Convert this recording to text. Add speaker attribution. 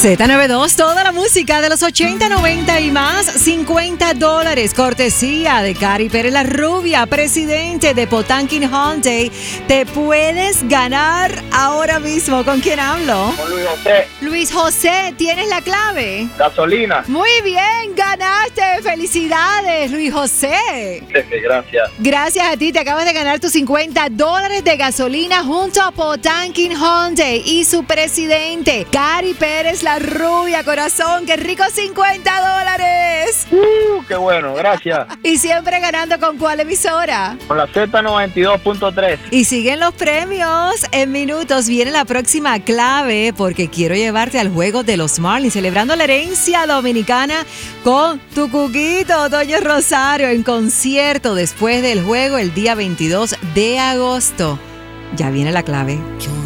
Speaker 1: Z92, toda la música de los 80, 90 y más, $50, cortesía de Cari Pérez la Rubia, presidente de Potankin Hyundai. Te puedes ganar ahora mismo. ¿Con quién hablo?
Speaker 2: Con Luis José.
Speaker 1: Luis José, ¿tienes la clave?
Speaker 2: Gasolina.
Speaker 1: Muy bien, ganaste. Felicidades, Luis José.
Speaker 2: Gracias.
Speaker 1: Gracias a ti, te acabas de ganar tus $50 de gasolina junto a Potankin Hyundai y su presidente, Cari Pérez la Rubia, corazón. ¡Qué rico $50!
Speaker 2: ¡Qué bueno! Gracias.
Speaker 1: Y siempre ganando, ¿con cuál emisora?
Speaker 2: Con la Z92.3.
Speaker 1: Y siguen los premios. En minutos viene la próxima clave porque quiero llevarte al juego de los Marlins, celebrando la herencia dominicana con tu cuquito, Toño Rosario, en concierto después del juego el día 22 de agosto. Ya viene la clave.